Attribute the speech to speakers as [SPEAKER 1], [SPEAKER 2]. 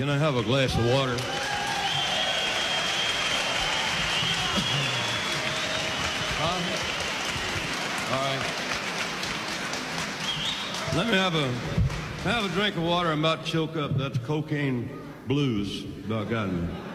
[SPEAKER 1] Can I have a glass of water? All right. Let me have a drink of water. I'm about to choke up. That's cocaine blues about got me.